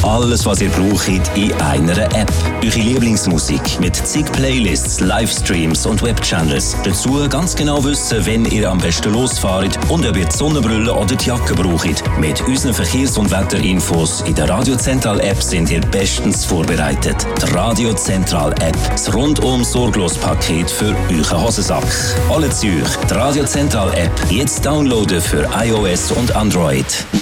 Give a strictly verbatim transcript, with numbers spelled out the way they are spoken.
Alles, was ihr braucht, in einer App. Eure Lieblingsmusik mit zig Playlists, Livestreams und Webchannels. Dazu ganz genau wissen, wenn ihr am besten losfahrt und ob ihr die Sonnenbrille oder die Jacke braucht. Mit unseren Verkehrs- und Wetterinfos in der Radio Central App sind ihr bestens vorbereitet. Die Radio Central App. Das rundum sorglos Paket für euren Hosensack. Alle Zürich. Die Radio Central App. Jetzt downloaden für iOS und Android.